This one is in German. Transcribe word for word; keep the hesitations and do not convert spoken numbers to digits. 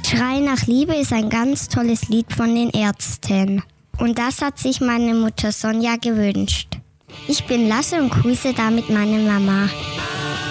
Schrei nach Liebe ist ein ganz tolles Lied von den Ärzten. Und das hat sich meine Mutter Sonja gewünscht. Ich bin Lasse und grüße damit meine Mama.